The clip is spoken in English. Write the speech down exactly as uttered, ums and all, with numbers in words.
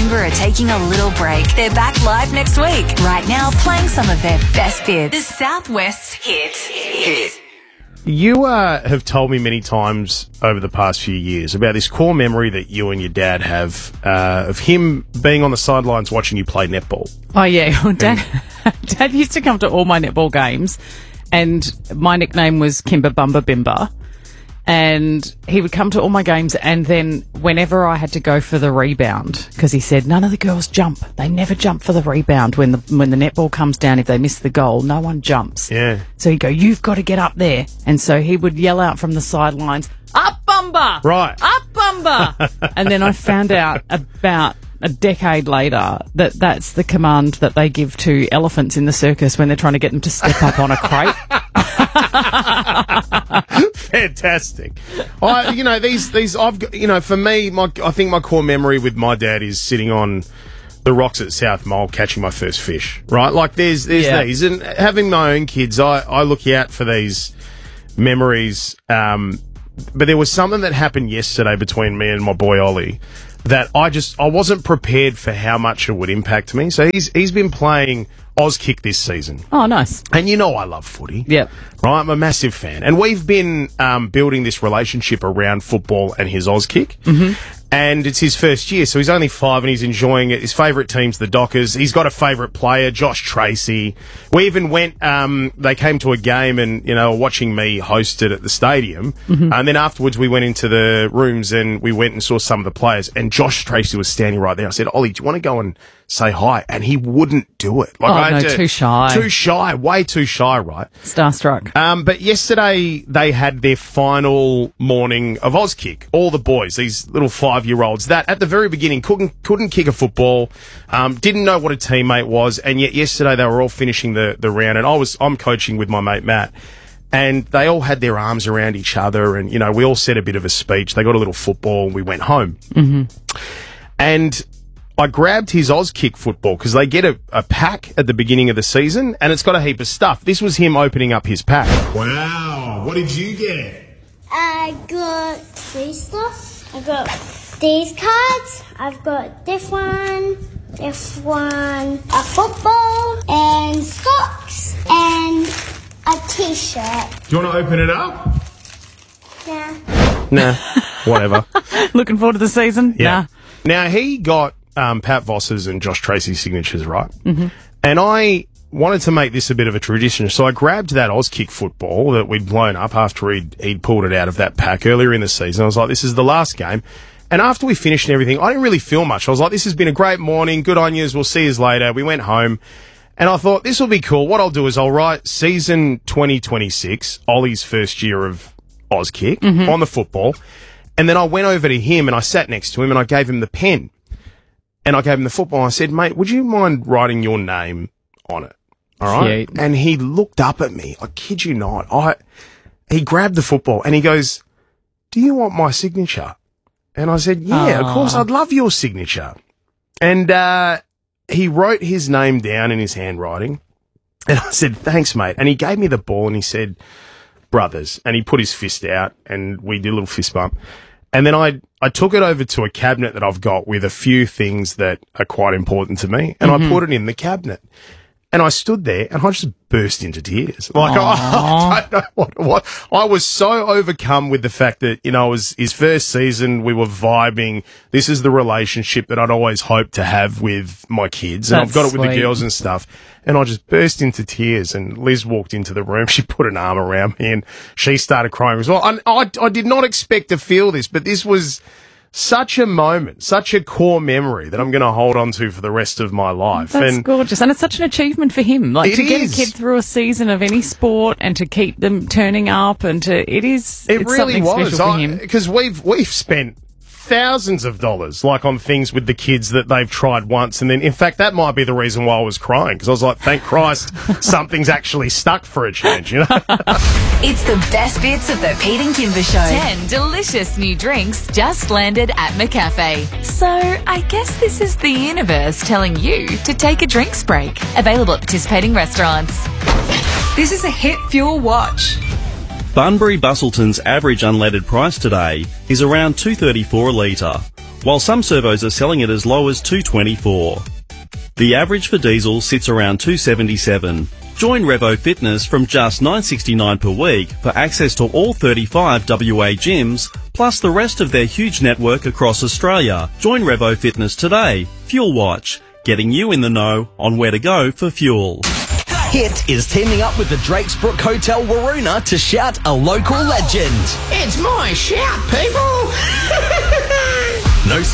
Kimber are taking a little break. They're back live next week. Right now, playing some of their best bits. The Southwest's hit. Hit. You uh, have told me many times over the past few years about this core memory that you and your dad have uh, of him being on the sidelines watching you play netball. Oh, yeah. Well, Dad, Dad used to come to all my netball games, and my nickname was Kimber Bumba Bimba. And he would come to all my games, and then whenever I had to go for the rebound, because he said none of the girls jump, they never jump for the rebound when the when the netball comes down. If they miss the goal, no one jumps. Yeah. So he'd go, "You've got to get up there," and so he would yell out from the sidelines, "Up Bumba! Right, up Bumba!" And then I found out about a decade later that that's the command that they give to elephants in the circus when they're trying to get them to step up on a crate. Fantastic. I, you know, these, these, I've got, you know, for me, my, I think my core memory with my dad is sitting on the rocks at South Mole catching my first fish, right? Like there's, there's Yeah. these, and having my own kids, I, I look out for these memories. Um, but there was something that happened yesterday between me and my boy Ollie that I just, I wasn't prepared for how much it would impact me. So he's, he's been playing Auskick this season. Oh, nice. And you know I love footy. Yep. Right, I'm a massive fan. And we've been um, building this relationship around football and his Auskick. Mm-hmm. And it's his first year, so he's only five and he's enjoying it. His favourite team's the Dockers. He's got a favourite player, Josh Tracy. We even went, um, they came to a game and, you know, watching me host it at the stadium. Mm-hmm. And then afterwards we went into the rooms and we went and saw some of the players. And Josh Tracy was standing right there. I said, Ollie, do you want to go and say hi? And he wouldn't do it. Like, oh, I had no, to, too shy. Too shy, way too shy, right? Starstruck. Um, but yesterday they had their final morning of Auskick. All the boys, these little five-year-olds, that at the very beginning couldn't couldn't kick a football, um, didn't know what a teammate was, and yet yesterday they were all finishing the, the round, and I was I'm coaching with my mate Matt, and they all had their arms around each other, and you know we all said a bit of a speech. They got a little football, and we went home, mm-hmm. and I grabbed his Auskick football because they get a, a pack at the beginning of the season, and it's got a heap of stuff. This was him opening up his pack. Wow, what did you get? I got three stuff. I got these cards. I've got this one, this one, a football, and socks, and a t-shirt. Do you want to open it up? Yeah. Nah, whatever. Looking forward to the season? Yeah. Nah. Now, he got um, Pat Voss's and Josh Tracy's signatures, right? Mm-hmm. And I wanted to make this a bit of a tradition, so I grabbed that Auskick football that we'd blown up after he'd, he'd pulled it out of that pack earlier in the season. I was like, this is the last game. And after we finished and everything, I didn't really feel much. I was like, this has been a great morning. Good on yous. We'll see yous later. We went home. And I thought, this will be cool. What I'll do is I'll write season twenty twenty-six, Ollie's first year of Auskick, mm-hmm. on the football. And then I went over to him and I sat next to him and I gave him the pen. And I gave him the football. And I said, mate, would you mind writing your name on it? All right. Cute. And he looked up at me. I kid you not. I, he grabbed the football and he goes, do you want my signature? And I said, yeah, Aww. of course. I'd love your signature. And, uh, he wrote his name down in his handwriting. And I said, thanks, mate. And he gave me the ball and he said, brothers. And he put his fist out and we did a little fist bump. And then I, I took it over to a cabinet that I've got with a few things that are quite important to me. And mm-hmm. I put it in the cabinet. And I stood there and I just burst into tears. Like, I, I don't know what, what. I was so overcome with the fact that, you know, it was his first season. We were vibing. This is the relationship that I'd always hoped to have with my kids. And That's I've got it with sweet. the girls and stuff. And I just burst into tears. And Liz walked into the room. She put an arm around me and she started crying as well. I, I, I did not expect to feel this, but this was such a moment, such a core memory that I'm going to hold on to for the rest of my life. That's and gorgeous. And it's such an achievement for him. Like, It to get is. a kid through a season of any sport and to keep them turning up and to, it is, It it's really something was special for him. because we've we've spent thousands of dollars like on things with the kids that they've tried once, and then in fact that might be the reason why I was crying, because I was like, thank Christ something's actually stuck for a change, you know. It's the best bits of the Pete and Kimber Show. Ten delicious new drinks just landed at McCafe. So I guess this is the universe telling you to take a drinks break. Available at participating restaurants. This is a Hit Fuel Watch. Bunbury Bustleton's average unleaded price today is around two dollars thirty-four a litre, while some servos are selling it as low as two twenty-four. The average for diesel sits around two seventy-seven. Join Revo Fitness from just nine sixty-nine per week for access to all thirty-five W A gyms, plus the rest of their huge network across Australia. Join Revo Fitness today. Fuel Watch, getting you in the know on where to go for fuel. Hit is teaming up with the Drakesbrook Hotel Waroona to shout a local legend. It's my shout, people! No